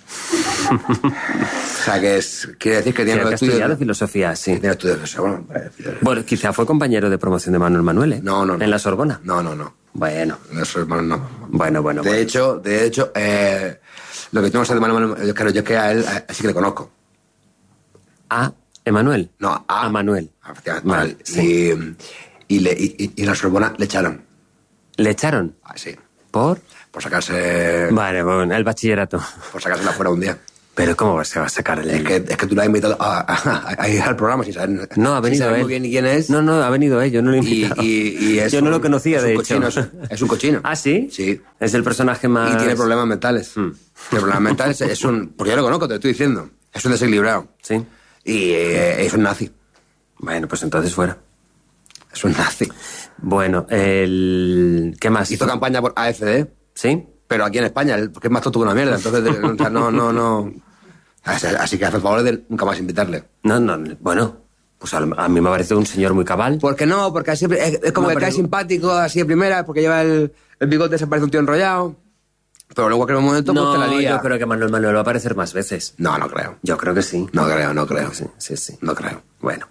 O sea, quiere decir que tiene Creo que los ha estudios... estudiado filosofía, sí. Tiene estudios de eso, bueno, Bueno, quizá fue compañero de promoción de Manuel Manuel, ¿eh? No. En la Sorbona. No. Bueno, Eso, hermano, no. bueno. De hecho, lo que tengo que saber de Manuel, claro, yo es que a él sí que le conozco. A Emanuel. No, A Manuel. Efectivamente. Vale, sí. Y en la Sorbona le echaron. ¿Le echaron? Ah, sí. ¿Por? Por sacarse... Vale, bueno, el bachillerato. Por sacársela fuera un día. Pero ¿cómo se va a sacar el...? Es que tú lo has invitado a ir al programa sin saber, No, ha venido muy él. bien ni quién es. No, ha venido él, yo no lo he invitado. Y es yo no lo conocía, de hecho. Es un cochino. ¿Ah, sí? Sí. Es el personaje más... Y tiene problemas mentales. Tiene problemas mentales, es un... Porque yo lo conozco, te lo estoy diciendo. Es un desequilibrado. Sí. Y es un nazi. Bueno, pues entonces fuera. Es un nazi. Bueno, ¿qué más? Hizo campaña por AFD. ¿Sí? Pero aquí en España, porque es más tonto que una mierda. Entonces, o sea, no. Así que haz el favor de nunca más invitarle. No, bueno, pues a mí me parece un señor muy cabal. ¿Por qué no? Porque así es como que cae simpático así de primera, porque lleva el bigote, se parece un tío enrollado. Pero luego que en un momento pues te la lía. Yo creo que Manuel va a aparecer más veces. No creo. Yo creo que sí. No creo. Sí. No creo. Bueno.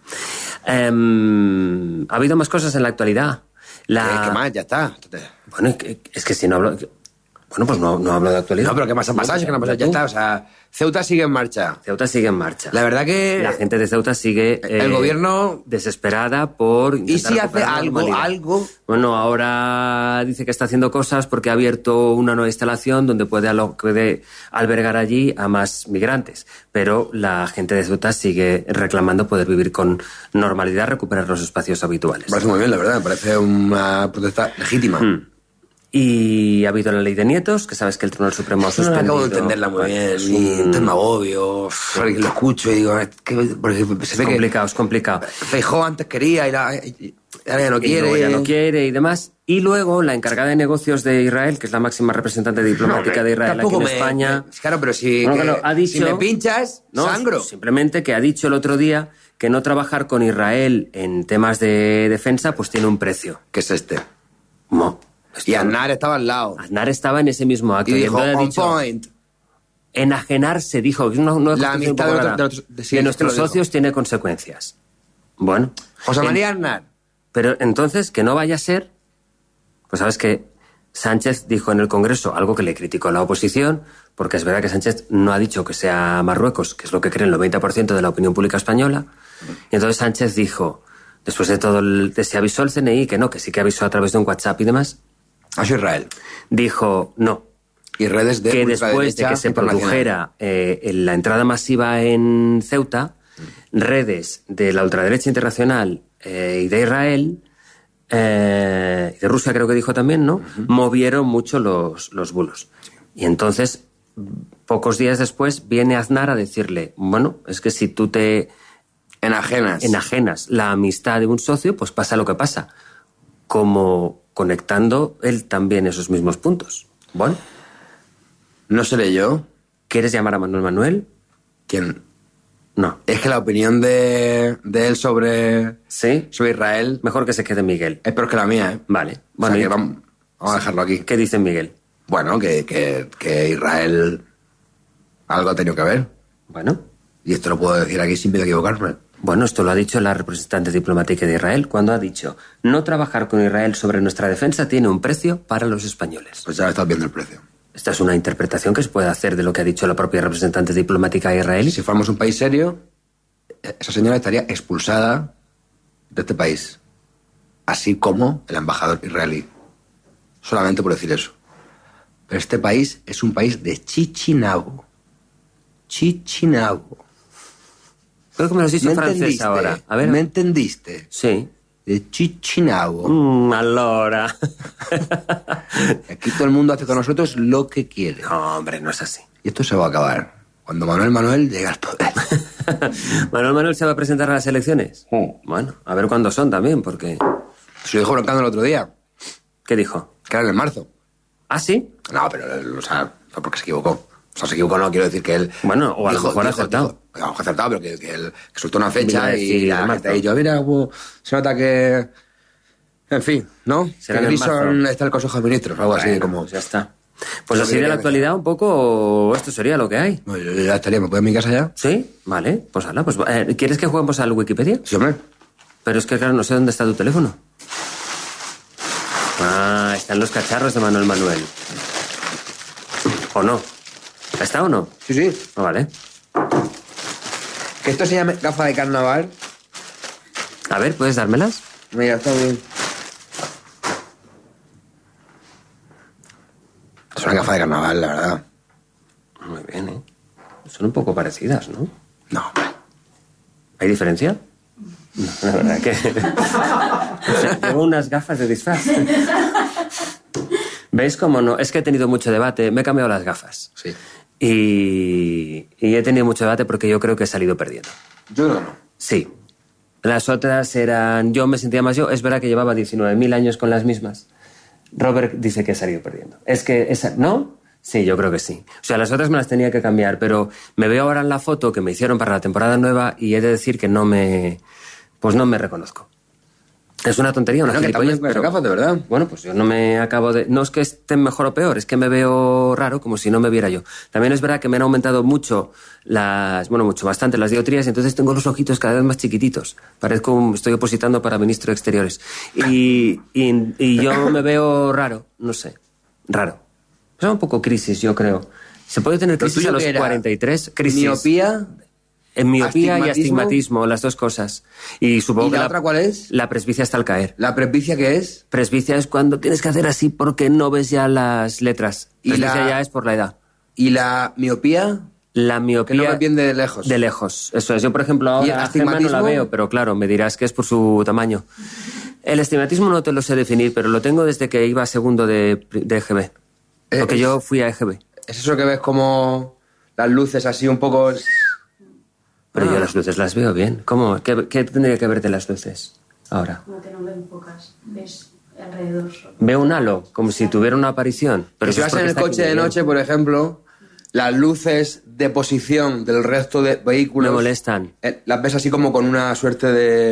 Ha habido más cosas en la actualidad. ¿Qué más? Ya está. Bueno, es que si no hablo... Bueno, pues no hablo de actualidad. No, pero ¿qué más ha pasado? Si que no ha pasado, ya está. O sea, Ceuta sigue en marcha. Ceuta sigue en marcha. La verdad que... La gente de Ceuta sigue... el gobierno... desesperada por... ¿Y si hace algo? Bueno, ahora dice que está haciendo cosas porque ha abierto una nueva instalación donde puede albergar allí a más migrantes. Pero la gente de Ceuta sigue reclamando poder vivir con normalidad, recuperar los espacios habituales. Me parece muy bien, la verdad. Me parece una protesta legítima. Y ha habido la ley de nietos, que sabes que el Tribunal Supremo ha suspendido... No acabo de entenderla muy bien. Entonces me agobio. Lo escucho y digo... Es complicado. Feijóo antes quería y ahora ya no quiere. Ya no quiere y demás. Y luego la encargada de negocios de Israel, que es la máxima representante diplomática de Israel aquí en España... Claro, pero si me pinchas, sangro. Simplemente que ha dicho el otro día que no trabajar con Israel en temas de defensa pues tiene un precio. ¿Qué es este? No. Y Aznar estaba al lado. Aznar estaba en ese mismo acto. Y dijo, ha dicho, point. Enajenarse, dijo. La amistad de nuestros socios tiene consecuencias. Bueno. José María Aznar. Pero entonces, que no vaya a ser... Pues sabes que Sánchez dijo en el Congreso algo que le criticó a la oposición, porque es verdad que Sánchez no ha dicho que sea Marruecos, que es lo que cree el 90% de la opinión pública española. Y entonces Sánchez dijo, después de todo se avisó el CNI, que no, que sí que avisó a través de un WhatsApp y demás... Israel. Dijo, no. Y redes de que después de que se produjera la entrada masiva en Ceuta, redes de la ultraderecha internacional y de Israel, y de Rusia creo que dijo también, ¿no? Movieron mucho los bulos. Sí. Y entonces, pocos días después, viene Aznar a decirle, bueno, es que si tú te enajenas la amistad de un socio, pues pasa lo que pasa. Como conectando él también esos mismos puntos. Bueno. No seré yo. ¿Quieres llamar a Manuel? ¿Quién? No. Es que la opinión de él sobre Israel... Mejor que se quede Miguel. Es peor que la mía, ¿eh? Vale. Bueno, o sea, vamos a dejarlo aquí. ¿Qué dice Miguel? Bueno, que Israel algo ha tenido que ver. Bueno. Y esto lo puedo decir aquí sin miedo a equivocarme. Bueno, esto lo ha dicho la representante diplomática de Israel cuando ha dicho no trabajar con Israel sobre nuestra defensa tiene un precio para los españoles. Pues ya estás viendo el precio. Esta es una interpretación que se puede hacer de lo que ha dicho la propia representante diplomática israelí. Si fuéramos un país serio, esa señora estaría expulsada de este país. Así como el embajador israelí. Solamente por decir eso. Pero este país es un país de Chichinabo. Chichinabo. Creo que me lo has dicho en francés ahora. A ver. ¿Me entendiste? Sí. De Chichinabo. Allora. Aquí todo el mundo hace con nosotros lo que quiere. No, hombre, no es así. Y esto se va a acabar. Cuando Manuel llega al poder. ¿Manuel se va a presentar a las elecciones? Bueno, a ver cuándo son también, porque... Se lo dijo broncando el otro día. ¿Qué dijo? Que era en marzo. ¿Ah, sí? No, pero, o sea, fue porque se equivocó. O sea, se equivocó, no quiero decir que él... Bueno, o a lo mejor ha acertado. A lo mejor ha acertado, pero que él soltó una fecha y la gente ahí yo, mira, se nota que... En fin, ¿no? Será que en Grison está el Consejo de Ministros, algo así como... Ya está. Pues así de la actualidad un poco, esto sería lo que hay. Bueno, yo ya estaría, ¿me puedo ir a mi casa ya? Sí, vale, pues hala, pues ¿quieres que juguemos al Wikipedia? Sí, hombre. Pero es que claro, no sé dónde está tu teléfono. Ah, están los cacharros de Manuel. ¿O no? ¿Está o no? Sí, sí. Ah, vale. Que esto se llama gafa de carnaval. A ver, ¿puedes dármelas? Mira, está bien. Es una gafa de carnaval, la verdad. Muy bien, ¿eh? Son un poco parecidas, ¿no? No, hombre. ¿Hay diferencia? No, la verdad que... O sea, llevo unas gafas de disfraz. ¿Veis cómo no? Es que he tenido mucho debate. Me he cambiado las gafas. Sí. Y he tenido mucho debate porque yo creo que he salido perdiendo. Yo no. Sí. Las otras eran... Yo me sentía más yo. Es verdad que llevaba 19.000 años con las mismas. Robert dice que he salido perdiendo. Es que esa... ¿No? Sí, yo creo que sí. O sea, las otras me las tenía que cambiar, pero me veo ahora en la foto que me hicieron para la temporada nueva y he de decir que no me... Pues no me reconozco. Es una tontería, una gilipollez, pero... gafas, de verdad. Bueno, pues yo no me acabo de... No es que estén mejor o peor, es que me veo raro como si no me viera yo. También es verdad que me han aumentado mucho las... Bueno, mucho, bastante las dioptrías, y entonces tengo los ojitos cada vez más chiquititos. Parezco... Estoy opositando para ministro de Exteriores. Y yo me veo raro, no sé. Raro. Es un poco crisis, yo creo. Se puede tener crisis a los 43. Crisis. Miopía... En miopía y astigmatismo, las dos cosas. Y supongo que la otra cuál es? La presbicia hasta el caer. ¿La presbicia qué es? Presbicia es cuando tienes que hacer así porque no ves ya las letras. ¿Y presbicia ya es por la edad. ¿Y la miopía? La miopía... Que no ves bien de lejos. De lejos, eso es. Yo, por ejemplo, ahora a Gemma no la veo, pero claro, me dirás que es por su tamaño. El astigmatismo no te lo sé definir, pero lo tengo desde que iba a segundo de EGB. Porque yo fui a EGB. ¿Es eso que ves como las luces así un poco...? Pero yo las luces las veo bien. ¿Cómo? ¿Qué tendría que verte las luces ahora? Como que no ven pocas, ves alrededor. Veo un halo, como si tuviera una aparición. Pero si vas en el coche de noche, por ejemplo, las luces de posición del resto de vehículos... Me molestan. Las ves así como con una suerte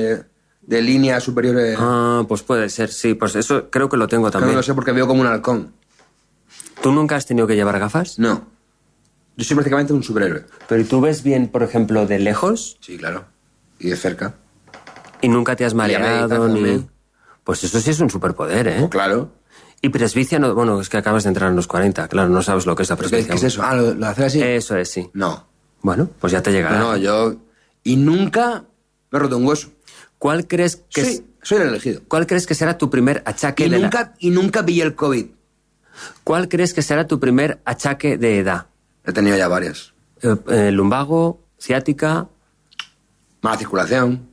de líneas superiores. Ah, pues puede ser, sí. Pues eso creo que lo tengo también. No lo sé porque veo como un halcón. ¿Tú nunca has tenido que llevar gafas? No. Yo soy prácticamente un superhéroe. ¿Pero y tú ves bien, por ejemplo, de lejos? Sí, claro. Y de cerca. ¿Y nunca te has mareado ni...? Pues eso sí es un superpoder, ¿eh? Pues claro. Y presbicia, no... Bueno, es que acabas de entrar en los 40, claro, no sabes lo que es la presbicia. ¿Qué es eso? Ah, ¿lo haces así? Eso es, sí. No. Bueno, pues ya te llegará. No, yo... Y nunca me he roto un hueso. ¿Cuál crees que... Sí, soy el elegido. ¿Cuál crees que será tu primer achaque de edad? Y nunca pillé el COVID. ¿Cuál crees que será tu primer achaque de edad? He tenido ya varios. Lumbago, ciática... Mala circulación.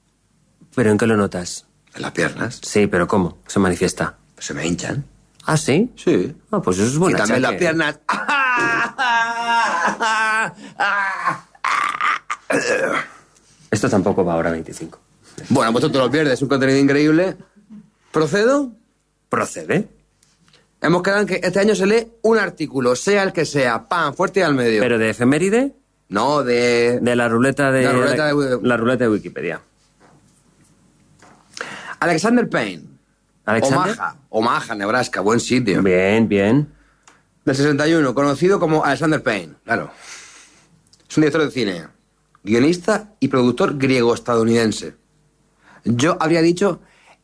¿Pero en qué lo notas? En las piernas. Sí, pero ¿cómo se manifiesta? Pues se me hinchan. ¿Ah, sí? Sí. Ah, pues eso es bueno. Y también las piernas... Esto tampoco va ahora 25. Bueno, pues tú te lo pierdes. Es un contenido increíble. ¿Procedo? ¿Procede? Hemos quedado en que este año se lee un artículo, sea el que sea. ¡Pam! Fuerte y al medio. ¿Pero de efeméride? No, de... De la ruleta de... La ruleta de Wikipedia. Alexander Payne. ¿Alexander? Omaha, Nebraska. Buen sitio. Bien, bien. Del 61, conocido como Alexander Payne. Claro. Es un director de cine, guionista y productor griego-estadounidense. Yo habría dicho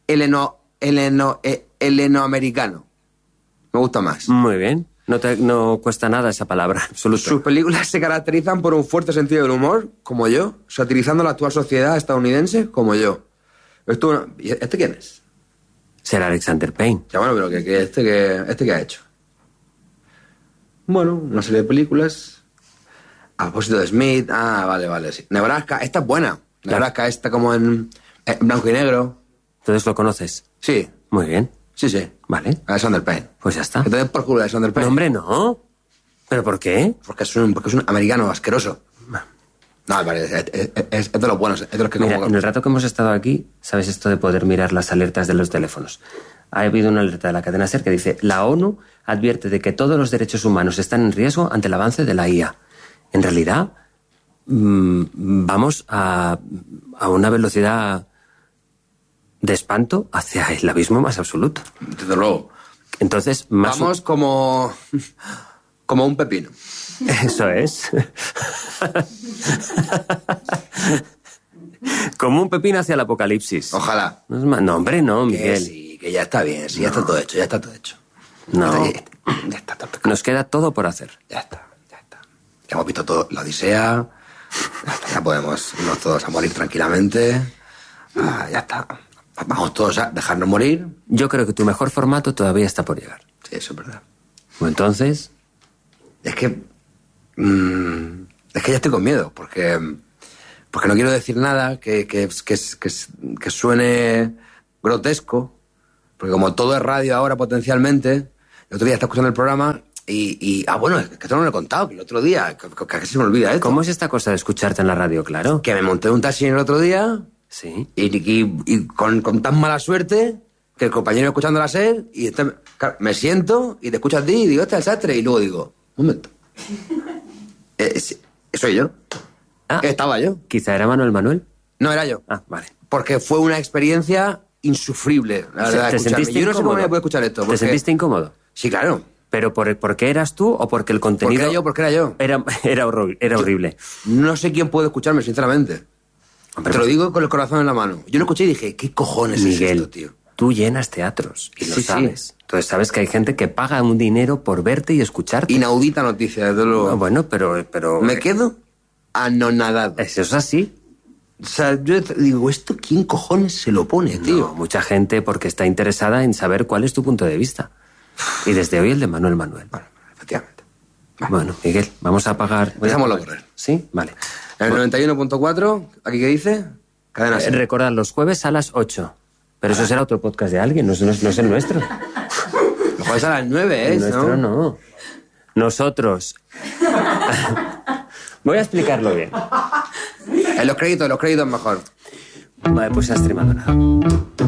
helenoamericano. Me gusta más. Muy bien. No cuesta nada esa palabra, absoluto. Sus películas se caracterizan por un fuerte sentido del humor, como yo, satirizando la actual sociedad estadounidense, como yo. ¿Este quién es? Será Alexander Payne. Ya bueno, pero ¿este qué ha hecho? Bueno, una serie de películas. A propósito de Smith. Ah, vale, sí. Nebraska, esta es buena. Nebraska, esta como en blanco y negro. ¿Entonces lo conoces? Sí. Muy bien. Sí. Vale. Alexander Payne. Pues ya está. Entonces por culo de Alexander Payne. No, hombre, no. ¿Pero por qué? Porque es un americano asqueroso. No, vale, es de los buenos, es de los que... Mira, en el rato que hemos estado aquí, ¿sabes esto de poder mirar las alertas de los teléfonos? Ha habido una alerta de la cadena SER que dice: la ONU advierte de que todos los derechos humanos están en riesgo ante el avance de la IA. En realidad, vamos a una velocidad de espanto hacia el abismo más absoluto. Desde luego. Entonces, vamos como un pepino. Eso es. Como un pepino hacia el apocalipsis. Ojalá. No, hombre, no, Miguel. Sí, que ya está bien, sí, ya está todo hecho, No. Ya está todo. Nos queda todo por hacer. Ya está. Ya hemos visto todo, la Odisea. Ya podemos irnos todos a morir tranquilamente. Ya está. Vamos todos a dejarnos morir. Yo creo que tu mejor formato todavía está por llegar. Sí, eso es verdad. O entonces... Es que... Es que ya estoy con miedo, porque no quiero decir nada que suene grotesco, porque como todo es radio ahora potencialmente, el otro día estaba escuchando el programa bueno, es que esto no lo he contado, que el otro día, que se me olvida esto. ¿Cómo es esta cosa de escucharte en la radio, claro? Que me monté en un taxi el otro día, Sí. y con tan mala suerte que el compañero escuchando la SER, y claro, me siento y te escucho a ti y digo, este es el Sastre, y luego digo, un momento. Soy yo. Ah, Estaba yo. quizá era Manuel. No era yo. Ah, vale. Porque fue una experiencia insufrible, la verdad, ¿Te escucharme. sentiste Yo no sé cómo incómodo? me puedo escuchar esto. ¿Te Porque... sentiste incómodo? Sí, claro. ¿Pero por qué eras tú o porque el contenido... Porque era yo. Era horrible. No sé quién puede escucharme, sinceramente. Hombre, Te lo digo con el corazón en la mano. Yo lo escuché y dije, ¿qué cojones Miguel, es esto, tío? tú llenas teatros y lo Sí, sabes. sí. Entonces sabes que hay gente que paga un dinero por verte y escucharte. Inaudita noticia, desde luego. No, bueno, pero... Me quedo anonadado. Eso es así. O sea, yo digo, ¿esto quién cojones se lo pone, tío? No, mucha gente porque está interesada en saber cuál es tu punto de vista. Y desde hoy el de Manuel. Bueno, efectivamente. Bueno, Miguel, vamos a pagar... Dejémoslo correr. ¿Sí? Vale. El 91.4, ¿aquí qué dice? Cadena SER. Recordad, los jueves a las 8. Pero eso será otro podcast de alguien, no es el nuestro. Los jueves a las 9, ¿eh? El nuestro no. Nosotros... Voy a explicarlo bien. En los créditos mejor. Vale, pues Sastre Maldonado.